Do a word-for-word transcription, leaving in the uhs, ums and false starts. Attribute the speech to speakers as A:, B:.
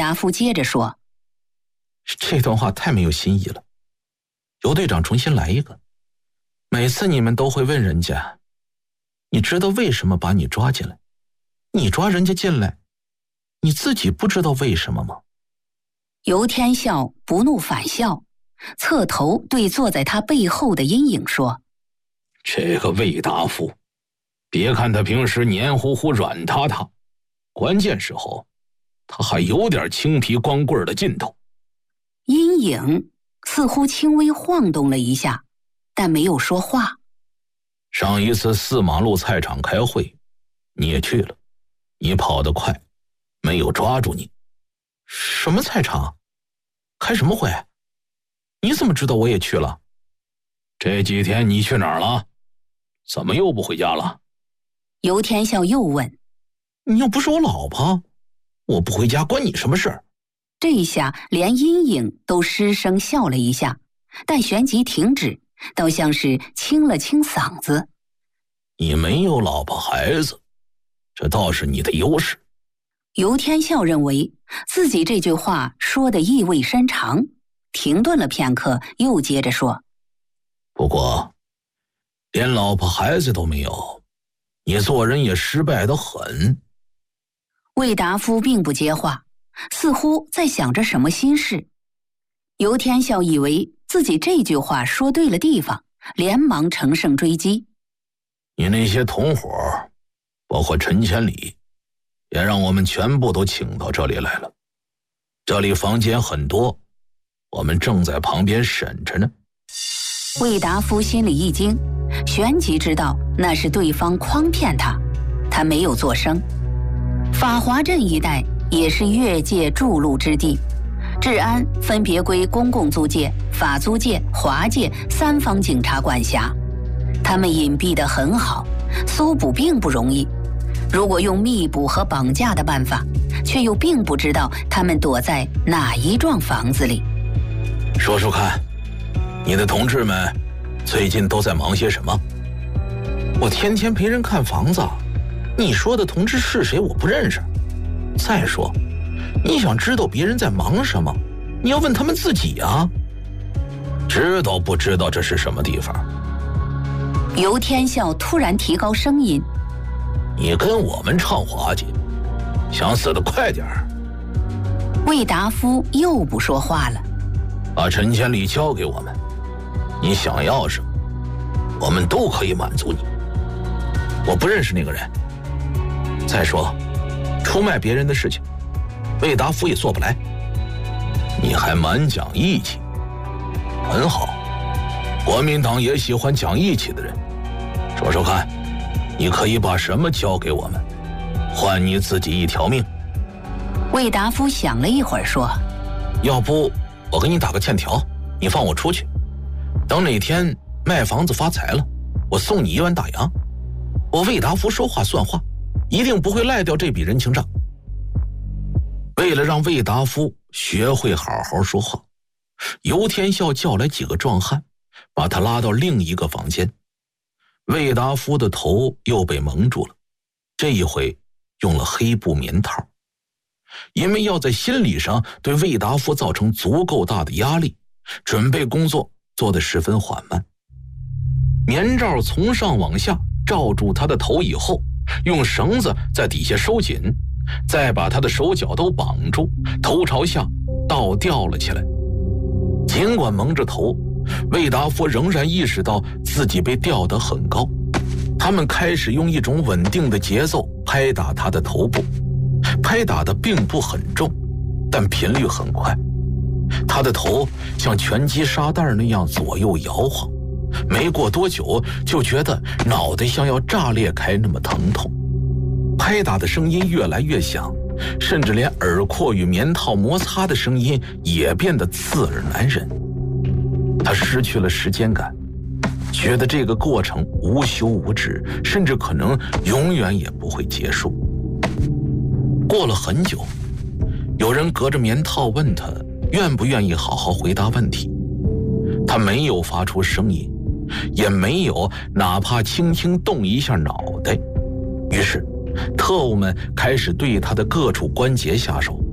A: 达夫接着说：
B: 这段话太没有新意了，尤队长重新来一个。每次你们都会问人家，你知道为什么把你抓进来？你抓人家进来，你自己不知道为什么吗？
A: 尤天笑不怒反笑，侧头对坐在他背后的阴影说：
C: 这个魏达夫，别看他平时黏糊糊软塌塌，关键时候他还有点青皮光棍的劲头。
A: 阴影似乎轻微晃动了一下，但没有说话。
C: 上一次四马路菜场开会，你也去了，你跑得快，没有抓住你。
B: 什么菜场？开什么会？你怎么知道我也去了？
C: 这几天你去哪儿了？怎么又不回家了？
A: 尤天笑又问：
B: 你又不是我老婆，我不回家关你什么事儿？
A: 这一下连阴影都失声笑了一下，但旋即停止，倒像是清了清嗓子。
C: 你没有老婆孩子，这倒是你的优势。
A: 尤天笑认为自己这句话说的意味深长，停顿了片刻，又接着说：
C: 不过连老婆孩子都没有，你做人也失败得很。
A: 魏达夫并不接话，似乎在想着什么心事。尤天笑以为自己这句话说对了地方，连忙乘胜追击：
C: 你那些同伙，包括陈千里，也让我们全部都请到这里来了。这里房间很多，我们正在旁边审着呢。
A: 魏达夫心里一惊，旋即知道那是对方诓骗他，他没有作声。法华镇一带也是越界筑路之地，治安分别归公共租界、法租界、华界三方警察管辖。他们隐蔽得很好，搜捕并不容易。如果用密捕和绑架的办法，却又并不知道他们躲在哪一幢房子里。
C: 说说看，你的同志们最近都在忙些什么？
B: 我天天陪人看房子，你说的同志是谁我不认识。再说，你想知道别人在忙什么，你要问他们自己啊。
C: 知道不知道这是什么地方？
A: 尤天笑突然提高声音：
C: 你跟我们唱滑稽，想死得快点儿。
A: 魏达夫又不说话了。
C: 把陈千里交给我们，你想要什么，我们都可以满足你。
B: 我不认识那个人。再说，出卖别人的事情，魏达夫也做不来。
C: 你还蛮讲义气，很好。国民党也喜欢讲义气的人。说说看，你可以把什么交给我们，换你自己一条命？
A: 魏达夫想了一会儿说：
B: 要不我给你打个欠条，你放我出去，等哪天卖房子发财了，我送你一万大洋。我魏达夫说话算话，一定不会赖掉这笔人情账。为了让魏达夫学会好好说话，尤天笑叫来几个壮汉，把他拉到另一个房间。魏达夫的头又被蒙住了，这一回用了黑布棉套。因为要在心理上对魏达夫造成足够大的压力，准备工作做得十分缓慢。棉罩从上往下罩住他的头以后，用绳子在底下收紧，再把他的手脚都绑住，头朝下倒吊了起来。尽管蒙着头，魏达夫仍然意识到自己被吊得很高。他们开始用一种稳定的节奏拍打他的头部，拍打的并不很重，但频率很快。他的头像拳击沙袋那样左右摇晃，没过多久就觉得脑袋像要炸裂开那么疼痛。拍打的声音越来越响，甚至连耳廓与棉套摩擦的声音也变得刺耳难忍。他失去了时间感，觉得这个过程无休无止，甚至可能永远也不会结束。过了很久，有人隔着棉套问他愿不愿意好好回答问题。他没有发出声音，也没有哪怕轻轻动一下脑袋。于是特务们开始对他的各处关节下手，